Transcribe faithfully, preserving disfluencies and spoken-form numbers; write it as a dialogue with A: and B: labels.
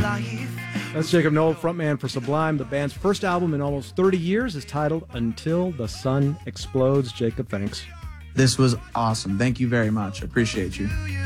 A: That's Jacob Noel, frontman for Sublime. The band's first album in almost thirty years is titled Until the Sun Explodes. Jacob, thanks.
B: This was awesome. Thank you very much. I appreciate you.